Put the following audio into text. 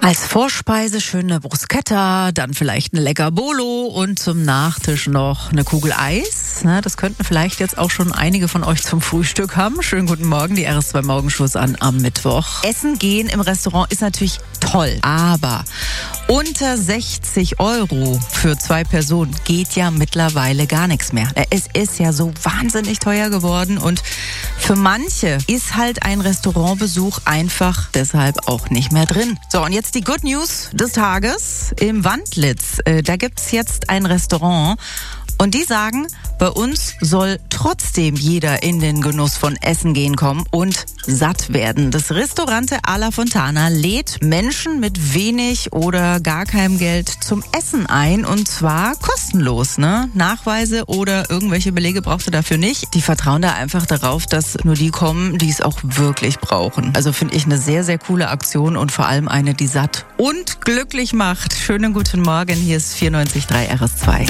Als Vorspeise schön eine Bruschetta, dann vielleicht ein lecker Bolo und zum Nachtisch noch eine Kugel Eis. Das könnten vielleicht jetzt auch schon einige von euch zum Frühstück haben. Schönen guten Morgen, die RS2 Morgenshows an am Mittwoch. Essen gehen im Restaurant ist natürlich toll, aber unter 60 € für 2 Personen geht ja mittlerweile gar nichts mehr. Es ist ja so wahnsinnig teuer geworden und für manche ist halt ein Restaurantbesuch einfach deshalb auch nicht mehr drin. So, und jetzt die Good News des Tages im Wandlitz. Da gibt's jetzt ein Restaurant und die sagen, bei uns soll trotzdem jeder in den Genuss von Essen gehen kommen und satt werden. Das Ristorante alla Fontana lädt Menschen mit wenig oder gar keinem Geld zum Essen ein und zwar kostenlos. Nachweise oder irgendwelche Belege brauchst du dafür nicht. Die vertrauen da einfach darauf, dass nur die kommen, die es auch wirklich brauchen. Also finde ich eine sehr, sehr coole Aktion und vor allem eine, die satt und glücklich macht. Schönen guten Morgen, hier ist 94.3 RS2.